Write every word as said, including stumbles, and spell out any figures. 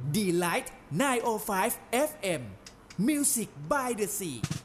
Delight ไนน์โอไฟว์ เอฟ เอ็ม Music by the Sea